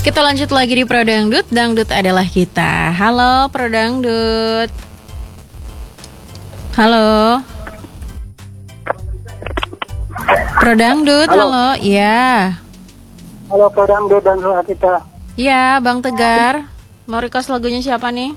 Kita lanjut lagi di Pro Dangdut. Dangdut adalah kita. Halo Pro Dangdut. Halo Pro Dangdut. Halo. Iya. Halo Pro Dangdut dan doa kita. Iya Bang Tegar. Mau request lagunya siapa nih?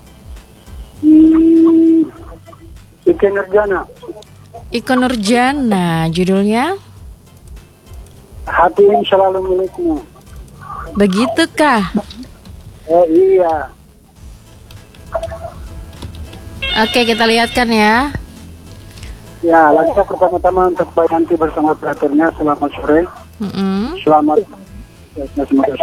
Ike Nurjana. Iko Nurjana. Judulnya? Hati yang selalu milikmu. Begitukah? Oh iya. Oke, kita lihatkan ya. Ya, lagu pertama-tama untuk Bayanti bersama operatornya. Selamat sore. Selamat. Semoga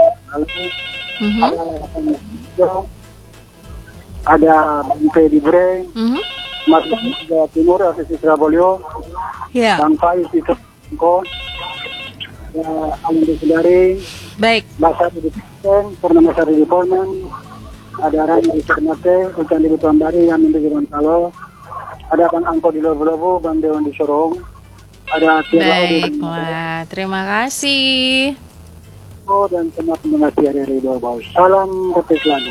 ada Bante di Bre, Mas Jawa Timur, Asisi Surabolyo, Bang Faiz di Tengko, Alim Desudari, baik, Basar di Pesen, Purnama Sari di Polman, ada Rani di Cernate, Ucan di Tuambari, Yamin di Gorontalo, ada Bang Angko di Lobo-Lobo, Bang Dewan di Sorong, ada Tiara di Baiklah, terima kasih. Dan semua pendengar dari Bawah. Salam Petis Lagu.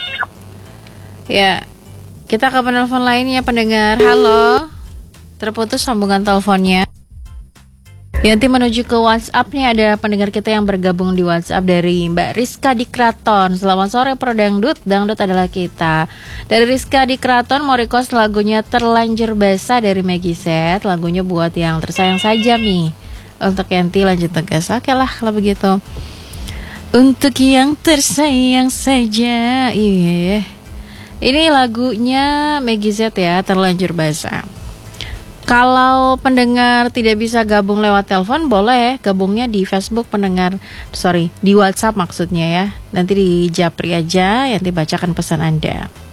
Ya, kita ke penelpon lainnya pendengar. Halo, terputus sambungan teleponnya. Nanti menuju ke WhatsApp nih, ada pendengar kita yang bergabung di WhatsApp dari Mbak Rizka di Kraton. Selamat sore Pro Dangdut, Dangdut adalah kita. Dari Rizka di Kraton mau request lagunya Terlanjur Basah dari Maggie Set. Lagunya buat yang tersayang saja nih. Untuk Yanti lanjut tegas. Oke lah kalau begitu. Untuk yang tersayang saja. Iya. Ini lagunya Maggie Z ya, Terlanjur Basah. Kalau pendengar tidak bisa gabung lewat telepon, boleh gabungnya di Facebook di WhatsApp maksudnya ya. Nanti di Japri aja, nanti bacakan pesan Anda.